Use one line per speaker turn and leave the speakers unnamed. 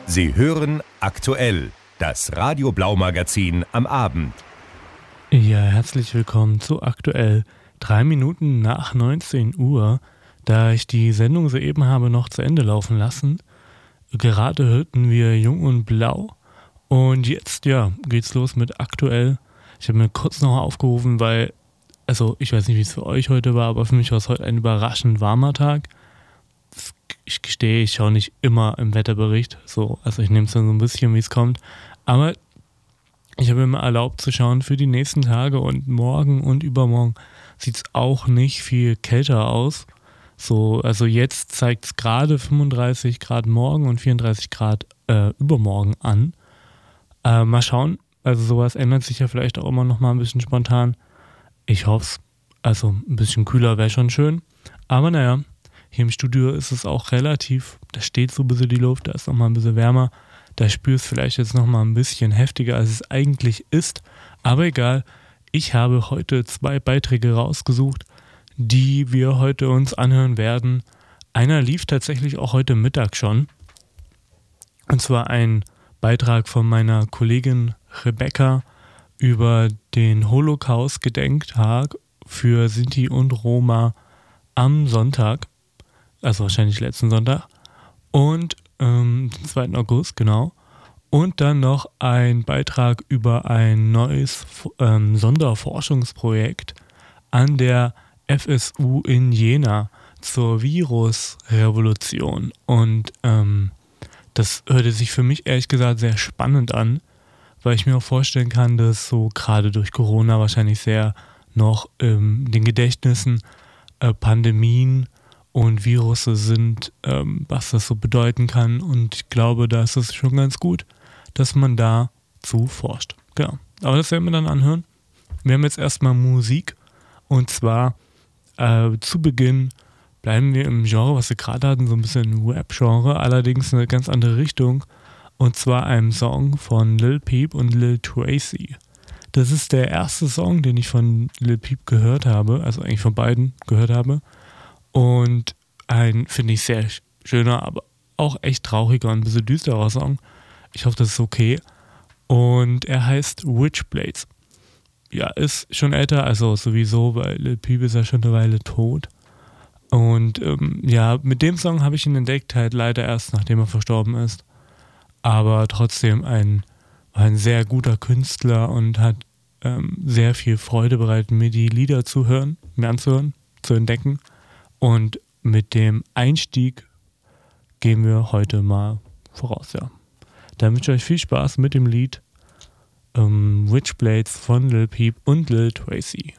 Sie hören aktuell das Radio Blau Magazin am Abend.
Ja, herzlich willkommen zu aktuell 3 Minuten nach 19 Uhr. Da ich die Sendung soeben habe noch zu Ende laufen lassen. Gerade hörten wir Jung und Blau. Und jetzt, geht's los mit aktuell. Ich habe mir kurz noch aufgerufen, weil, ich weiß nicht, wie es für euch heute war, aber für mich war es heute ein überraschend warmer Tag. Ich gestehe, ich schaue nicht immer im Wetterbericht, ich nehme es dann so ein bisschen, wie es kommt. Aber ich habe mir erlaubt zu schauen für die nächsten Tage und morgen und übermorgen sieht es auch nicht viel kälter aus. Jetzt zeigt es gerade 35 Grad morgen und 34 Grad übermorgen an. Mal schauen, sowas ändert sich ja vielleicht auch immer noch mal ein bisschen spontan. Ich hoffe es, ein bisschen kühler wäre schon schön. Aber naja, hier im Studio ist es auch relativ, da steht so ein bisschen die Luft, da ist noch mal ein bisschen wärmer. Da spürst du vielleicht jetzt noch mal ein bisschen heftiger, als es eigentlich ist. Aber egal, ich habe heute 2 Beiträge rausgesucht, die wir heute uns anhören werden. Einer lief tatsächlich auch heute Mittag schon. Und zwar ein Beitrag von meiner Kollegin Rebecca über den Holocaust-Gedenktag für Sinti und Roma am Sonntag. Also wahrscheinlich letzten Sonntag. Und den 2. August, genau. Und dann noch ein Beitrag über ein neues Sonderforschungsprojekt an der FSU in Jena zur Virusrevolution. Und das hörte sich für mich ehrlich gesagt sehr spannend an, weil ich mir auch vorstellen kann, dass so gerade durch Corona wahrscheinlich sehr noch in den Gedächtnissen Pandemien und Virusse sind, was das so bedeuten kann. Und ich glaube, da ist es schon ganz gut, dass man dazu forscht. Genau. Aber das werden wir dann anhören. Wir haben jetzt erstmal Musik. Und zwar zu Beginn bleiben wir im Genre, was wir gerade hatten, so ein bisschen Rap-Genre, allerdings eine ganz andere Richtung. Und zwar einem Song von Lil Peep und Lil Tracy. Das ist der erste Song, den ich von Lil Peep gehört habe, also eigentlich von beiden gehört habe. Und ein, finde ich, sehr schöner, aber auch echt trauriger und ein bisschen düsterer Song. Ich hoffe, das ist okay. Und er heißt Witchblades. Ja, ist schon älter, also sowieso, weil Lil Peep ist ja schon eine Weile tot. Und mit dem Song habe ich ihn entdeckt, halt leider erst, nachdem er verstorben ist. Aber trotzdem ein sehr guter Künstler und hat sehr viel Freude bereitet, mir die Lieder mir anzuhören, zu entdecken. Und mit dem Einstieg gehen wir heute mal voraus, ja. Dann wünsche ich euch viel Spaß mit dem Lied Witchblades von Lil Peep und Lil Tracy.